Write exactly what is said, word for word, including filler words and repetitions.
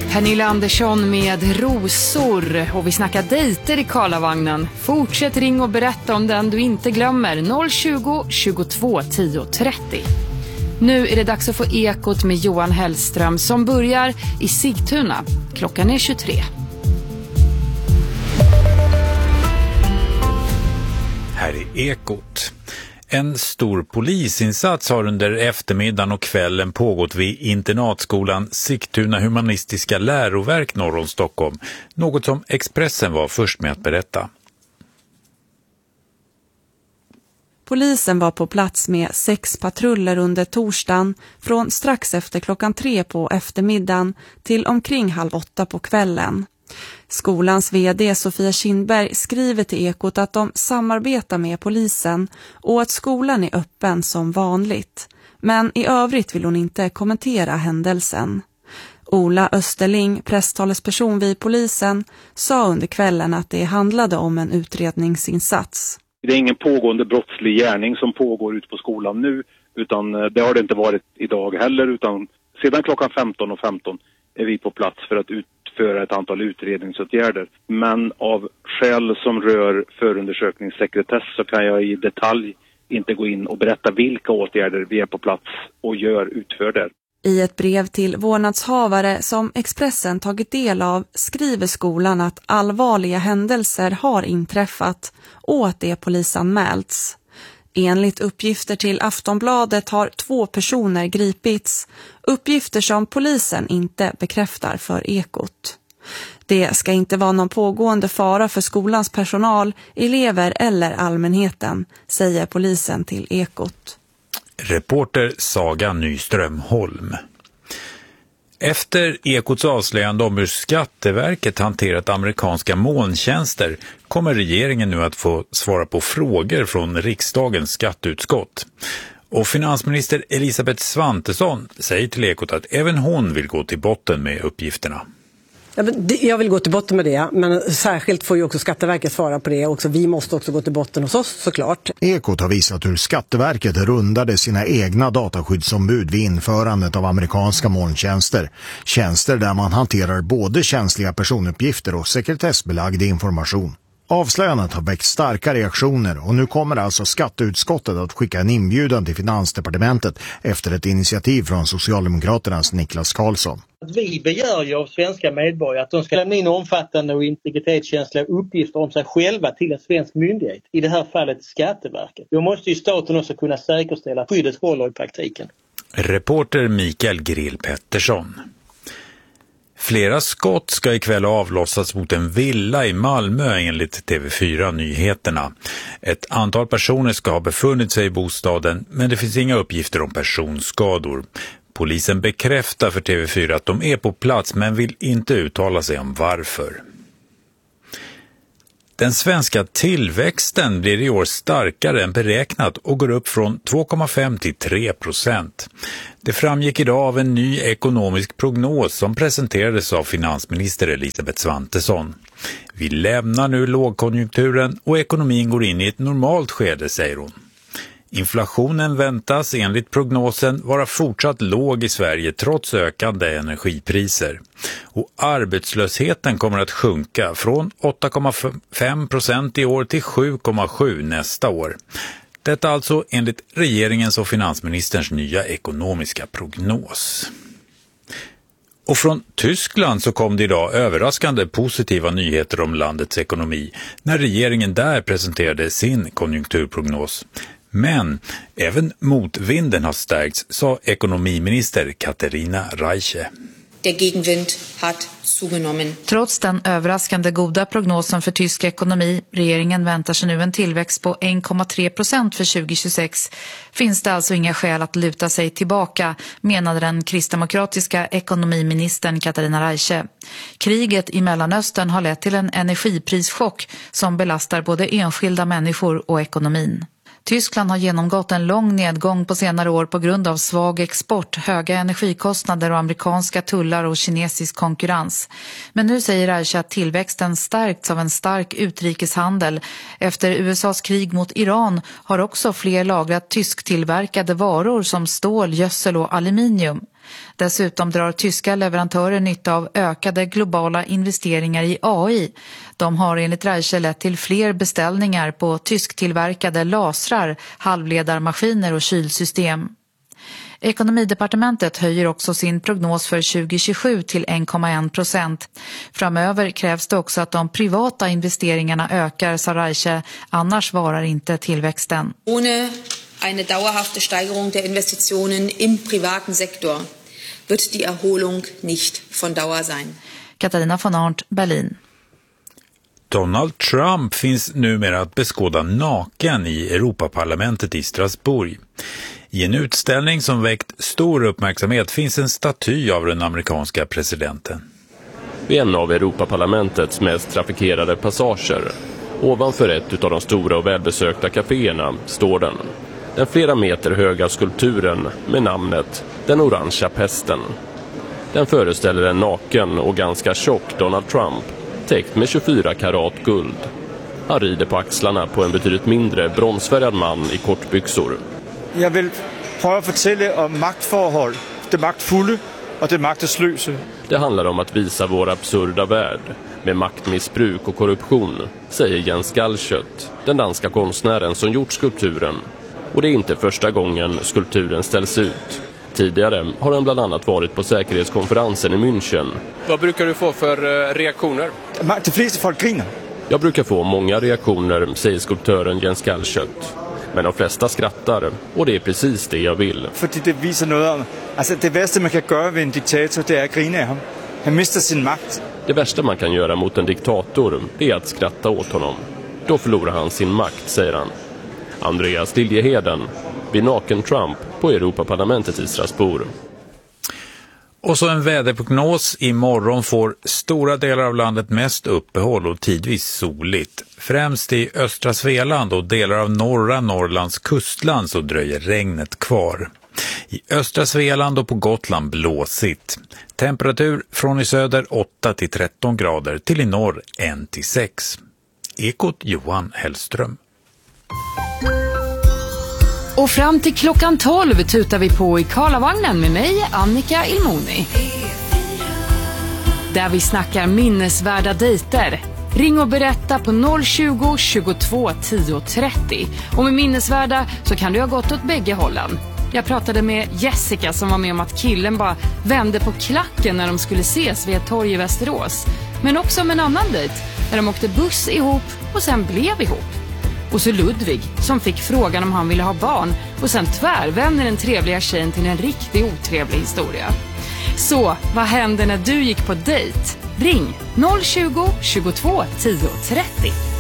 Pernilla Andersson med Rosor och vi snackar dejter i Karlavagnen. Fortsätt ring och berätta om den du inte glömmer. noll tjugo, tjugotvå, tio, trettio. Nu är det dags att få Ekot med Johan Hellström som börjar i Sigtuna. Klockan är tjugotre. Här är Ekot. En stor polisinsats har under eftermiddagen och kvällen pågått vid internatskolan Sigtuna humanistiska läroverk norr om Stockholm. Något som Expressen var först med att berätta. Polisen var på plats med sex patruller under torsdagen från strax efter klockan tre på eftermiddagen till omkring halv åtta på kvällen. Skolans vd Sofia Kindberg skriver till Ekot att de samarbetar med polisen och att skolan är öppen som vanligt. Men i övrigt vill hon inte kommentera händelsen. Ola Österling, presstalesperson vid polisen, sa under kvällen att det handlade om en utredningsinsats. Det är ingen pågående brottslig gärning som pågår ute på skolan nu, utan det har det inte varit idag heller, utan sedan klockan femton och femton är vi på plats för att utföra ett antal utredningsåtgärder. Men av skäl som rör förundersökningssekretess så kan jag i detalj inte gå in och berätta vilka åtgärder vi är på plats och gör utför där. I ett brev till vårdnadshavare som Expressen tagit del av skriver skolan att allvarliga händelser har inträffat och att det polisanmälts. Enligt uppgifter till Aftonbladet har två personer gripits, uppgifter som polisen inte bekräftar för Ekot. Det ska inte vara någon pågående fara för skolans personal, elever eller allmänheten, säger polisen till Ekot. Reporter Saga Nyström Holm. Efter Ekots avslöjande om hur Skatteverket hanterat amerikanska molntjänster kommer regeringen nu att få svara på frågor från riksdagens skatteutskott. Och finansminister Elisabeth Svantesson säger till Ekot att även hon vill gå till botten med uppgifterna. Ja, men det, jag vill gå till botten med det, men särskilt får ju också Skatteverket svara på det. Också, vi måste också gå till botten hos oss såklart. Ekot har visat hur Skatteverket rundade sina egna dataskyddsombud vid införandet av amerikanska molntjänster. Tjänster där man hanterar både känsliga personuppgifter och sekretessbelagd information. Avslöjandet har väckt starka reaktioner och nu kommer alltså skatteutskottet att skicka en inbjudan till Finansdepartementet efter ett initiativ från Socialdemokraternas Niklas Karlsson. Vi begär ju av svenska medborgare att de ska lämna in omfattande och integritetskänsliga uppgifter om sig själva till en svensk myndighet, i det här fallet Skatteverket. Då måste ju staten också kunna säkerställa att skyddet håller i praktiken. Reporter Mikael Grill Pettersson. Flera skott ska ikväll avlossas mot en villa i Malmö enligt T V fyra Nyheterna. Ett antal personer ska ha befunnit sig i bostaden, men det finns inga uppgifter om personskador. Polisen bekräftar för T V fyra att de är på plats men vill inte uttala sig om varför. Den svenska tillväxten blir i år starkare än beräknat och går upp från två komma fem till tre procent. Det framgick idag av en ny ekonomisk prognos som presenterades av finansminister Elisabeth Svantesson. Vi lämnar nu lågkonjunkturen och ekonomin går in i ett normalt skede, säger hon. Inflationen väntas enligt prognosen vara fortsatt låg i Sverige trots ökande energipriser. Och arbetslösheten kommer att sjunka från åtta komma fem procent i år till sju komma sju nästa år. Detta alltså enligt regeringens och finansministerns nya ekonomiska prognos. Och från Tyskland så kom det idag överraskande positiva nyheter om landets ekonomi när regeringen där presenterade sin konjunkturprognos. Men även motvinden har stärkts, sa ekonomiminister Katarina Reiche. Der Gegenwind hat zugenommen. Trots den överraskande goda prognosen för tysk ekonomi, regeringen väntar sig nu en tillväxt på en komma tre procent för tjugo tjugosex, finns det alltså inga skäl att luta sig tillbaka, menade den kristdemokratiska ekonomiministern Katarina Reiche. Kriget i Mellanöstern har lett till en energiprischock som belastar både enskilda människor och ekonomin. Tyskland har genomgått en lång nedgång på senare år på grund av svag export, höga energikostnader och amerikanska tullar och kinesisk konkurrens. Men nu säger Reiche att tillväxten stärkts av en stark utrikeshandel. Efter U S A:s krig mot Iran har också fler lagrat tysktillverkade varor som stål, gödsel och aluminium. Dessutom drar tyska leverantörer nytta av ökade globala investeringar i A I. De har enligt Reiche lett till fler beställningar på tysktillverkade lasrar, halvledarmaskiner och kylsystem. Ekonomidepartementet höjer också sin prognos för tjugo tjugosju till en komma en procent. Framöver krävs det också att de privata investeringarna ökar, sa Reiche, annars varar inte tillväxten. Ohne eine dauerhafte Steigerung der Investitionen im privaten Sektor wird die Erholung nicht von Dauer sein. Katarina von Arndt, Berlin. Donald Trump finns numera att beskåda naken i Europaparlamentet i Strasbourg. I en utställning som väckt stor uppmärksamhet finns en staty av den amerikanska presidenten. Vid en av Europaparlamentets mest trafikerade passager, ovanför ett av de stora och välbesökta kaféerna, står den. Den flera meter höga skulpturen med namnet Den orangea pesten. Den föreställer en naken och ganska tjock Donald Trump, täckt med tjugofyra karat guld. Han rider på axlarna på en betydligt mindre bronsfärgad man i kortbyxor. Jag vill pröva fortälla om maktförhåll, det maktfulla och det makteslösa. Det handlar om att visa vår absurda värld med maktmissbruk och korruption, säger Jens Gallkött, den danska konstnären som gjort skulpturen. Och det är inte första gången skulpturen ställs ut. Tidigare har den bland annat varit på säkerhetskonferensen i München. Vad brukar du få för reaktioner? De flesta folk griner. Jag brukar få många reaktioner, säger skulptören Jens Gallkött. Men de flesta skrattar, och det är precis det jag vill. För det visar något om, alltså det värsta man kan göra vid en diktator, det är att grina av honom. Han mister sin makt. Det värsta man kan göra mot en diktator är att skratta åt honom. Då förlorar han sin makt, säger han. Andreas Liljeheden vid naken Trump på Europaparlamentet i Strasbourg. Och så en väderprognos. Imorgon får stora delar av landet mest uppehåll och tidvis soligt. Främst i östra Svealand och delar av norra Norrlands kustland så dröjer regnet kvar. I östra Svealand och på Gotland blåsigt. Temperatur från i söder åtta till tretton grader till i norr ett till sex. Ekot Johan Hellström. Och fram till klockan tolv tutar vi på i Karlavagnen med mig, Annika Ilmoni. Där vi snackar minnesvärda dejter. Ring och berätta på noll tjugo, tjugotvå, tio, trettio. Och med minnesvärda så kan du ha gått åt bägge hållen. Jag pratade med Jessica som var med om att killen bara vände på klacken när de skulle ses vid ett torg i Västerås. Men också om en annan dejt där de åkte buss ihop och sen blev ihop. Och så Ludvig som fick frågan om han ville ha barn och sen tvärvände den trevliga tjejen till en riktigt otrevlig historia. Så, vad hände när du gick på dejt? Ring noll tjugo, tjugotvå, tio, trettio.